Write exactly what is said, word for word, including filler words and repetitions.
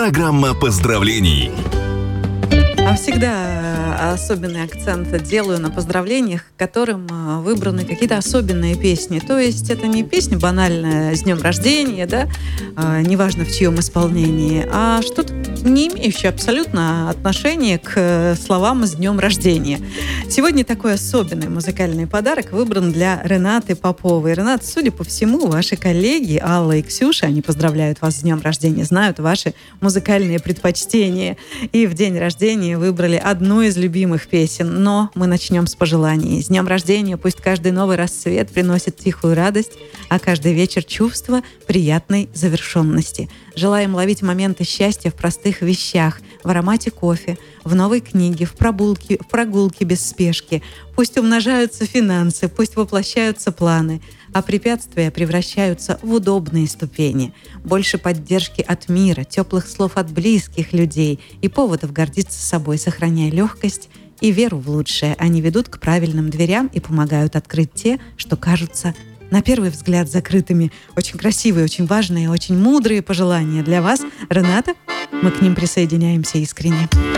Программа поздравлений. А всегда особенный акцент делаю на поздравлениях, которым выбраны какие-то особенные песни. То есть это не песня банальная «С днем рождения», да, неважно в чьем исполнении, а что-то не имеющее абсолютно отношения к словам «С днем рождения». Сегодня такой особенный музыкальный подарок выбран для Ренаты Поповой. Ренат, судя по всему, ваши коллеги Алла и Ксюша, они поздравляют вас с днем рождения, знают ваши музыкальные предпочтения. И в день рождения выбрали одну из любимых песен. Но мы начнем с пожеланий. С днем рождения пусть каждый новый рассвет приносит тихую радость, а каждый вечер чувство приятной завершенности. Желаем ловить моменты счастья в простых вещах, в аромате кофе, в новой книге, в прогулке, в прогулке без спешки. Пусть умножаются финансы, пусть воплощаются планы, а препятствия превращаются в удобные ступени. Больше поддержки от мира, теплых слов от близких людей и поводов гордиться собой, сохраняя легкость и веру в лучшее. Они ведут к правильным дверям и помогают открыть те, что кажутся на первый взгляд закрытыми. Очень красивые, очень важные, очень мудрые пожелания для вас, Рената. Мы к ним присоединяемся искренне.